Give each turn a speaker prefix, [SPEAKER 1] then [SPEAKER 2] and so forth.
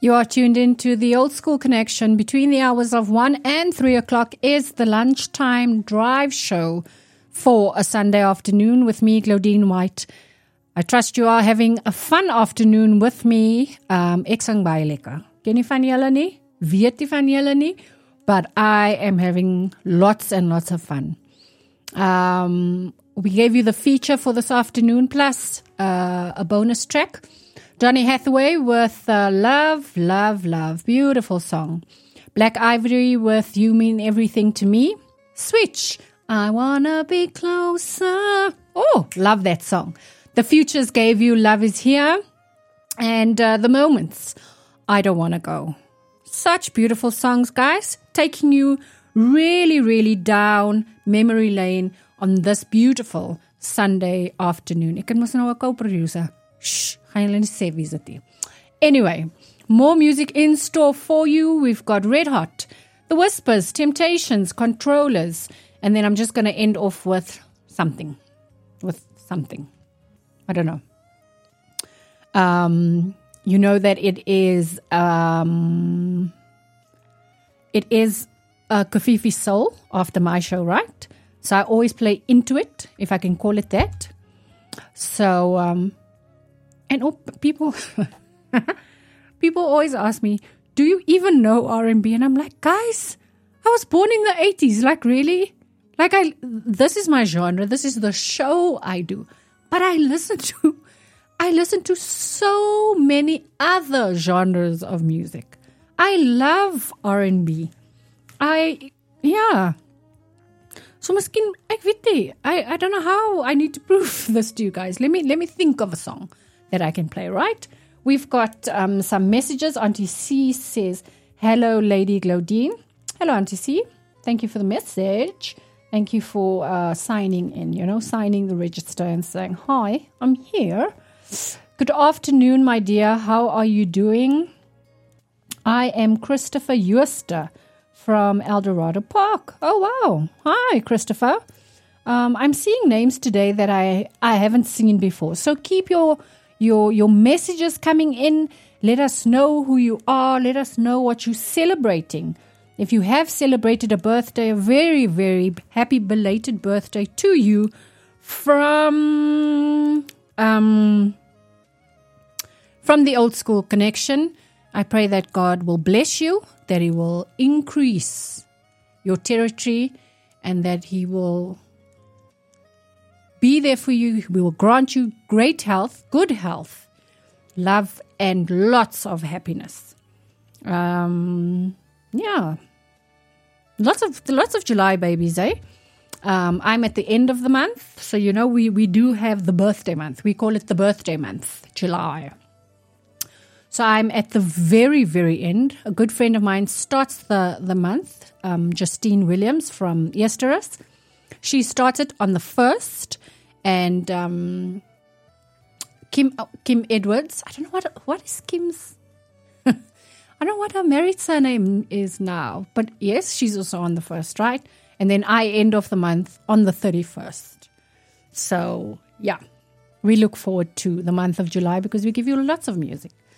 [SPEAKER 1] You are tuned into the Old School Connection. Between the hours of 1 and 3 o'clock is the lunchtime drive show for a Sunday afternoon with me, Claudine White. I trust you are having a fun afternoon with me. Ek sang baie lekker. Ken nie van julle nie? Weet nie van julle nie? But I am having lots and lots of fun. We gave you the feature for this afternoon plus a bonus track. Donny Hathaway with Love, Love, Love. Beautiful song. Black Ivory with You Mean Everything to Me. Switch. I Wanna Be Closer. Oh, love that song. The Futures gave you Love Is Here. And The Moments. I Don't Wanna Go. Such beautiful songs, guys. Taking you really, really down memory lane on this beautiful Sunday afternoon. Ek kan mos nou 'n co-producer. Shh. Anyway, more music in store for you. We've got Red Hot, The Whispers, Temptations, Controllers, and then I'm just going to end off with something. I don't know. You know that it is Kofifi Soul after my show, right? So I always play into it, if I can call it that. So, and people always ask me, do you even know R&B? And I'm like, guys, I was born in the 80s. Like, really? Like, this is my genre. This is the show I do. But I listen to so many other genres of music. I love R&B. So miskien, ek weet nie. I don't know how I need to prove this to you guys. Let me think of a song that I can play, right? We've got some messages. Auntie C says, hello, Lady Claudine. Hello, Auntie C. Thank you for the message. Thank you for signing in, signing the register and saying, hi, I'm here. Good afternoon, my dear. How are you doing? I am Christopher Euster from El Dorado Park. Oh, wow. Hi, Christopher. I'm seeing names today that I haven't seen before. So keep your messages coming in. Let us know who you are. Let us know what you're celebrating. If you have celebrated a birthday, a very, very happy belated birthday to you from the Old School Connection. I pray that God will bless you, that He will increase your territory, and that He will be there for you. We will grant you great health, good health, love, and lots of happiness. Lots of July babies, eh? I'm at the end of the month, so we do have the birthday month. We call it the birthday month, July. So I'm at the very, very end. A good friend of mine starts the month, Justine Williams from Esteros. She started on the 1st, and Kim Edwards. I don't know what is Kim's. I don't know what her married surname is now, but yes, she's also on the 1st, right? And then I end off the month on the 31st. So yeah, we look forward to the month of July because we give you lots of music.